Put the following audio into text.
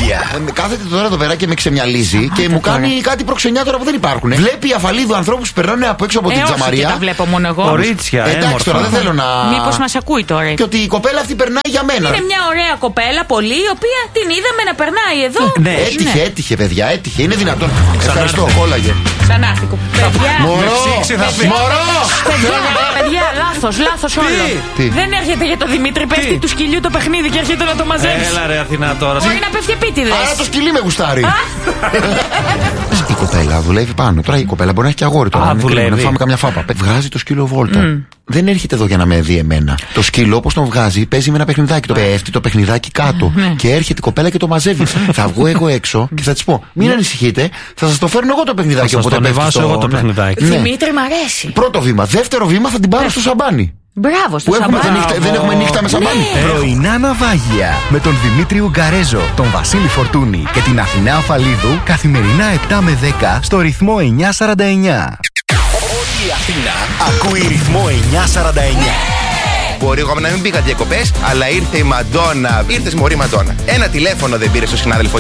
ναυάγια. Κάθεται τώρα εδώ πέρα και με ξεμιαλίζει και μου κάνει κάτι προξενιά τώρα που δεν υπάρχουν. Βλέπει η Αφαλίδου ανθρώπους που περνάνε από έξω από την Τζαμαρία. Δεν τα βλέπω μόνο εγώ. Κορίτσια, εντάξει, τώρα δεν θέλω να. Μήπως μας ακούει τώρα. Και ότι η κοπέλα αυτή περνάει για μένα. Είναι μια ωραία κοπέλα, πολύ, η οποία την είδαμε να περνάει εδώ. Ναι, έτυχε, παιδιά, έτυχε. Είναι δυνατόν. Ευχαριστώ, κόλλαγε. Ξανάρθει. Παιδιά, παιδιά, λάθος όλο. Δεν έρχεται για το Δημήτρη, πέφτει του σκυλιού το παιχνίδι και έρχεται να το μαζέψει. Έλα ρε Αθηνά τώρα. Μπορεί να πέφτει επίτηδες. Άρα το σκυλί με γουστάρει. Η κοπέλα δουλεύει πάνω. Τώρα η κοπέλα μπορεί να έχει και αγόρι τώρα. δουλεύει. Να φάμε καμιά φάπα. Βγάζει το σκύλο βόλτα. Δεν έρχεται εδώ για να με δει εμένα. Το σκύλο, όπως τον βγάζει, παίζει με ένα παιχνιδάκι. Το πέφτει το παιχνιδάκι κάτω. Και έρχεται η κοπέλα και το μαζεύει. Θα βγω εγώ έξω και θα τη πω: μην ανησυχείτε, θα σας το φέρνω εγώ το παιχνιδάκι. Θα σας το ανεβάσω εγώ το παιχνιδάκι. Δημήτρη, μ' αρέσει. Πρώτο βήμα. Δεύτερο βήμα θα την πάρω στο σαμπάνι. Μπράβο, στο σαμπάνι. Δεν έχουμε νύχτα με σαμπάνι. Πρωινά ναυάγια με τον Δημήτρη Ουγγαρέζο, τον Βασίλη Φορτούνη και την Αθηνά Αφαλίδου καθημερινά 7 με 10 στο ρυθμό 949. Όλη η Αθήνα ακούει ρυθμό 949. Μπορεί εγώ να μην πήγα διακοπές, αλλά ήρθε η Μαντόνα. Ήρθες μωρή Μαντόνα. Ένα τηλέφωνο δεν πήρε στο συνάδελφο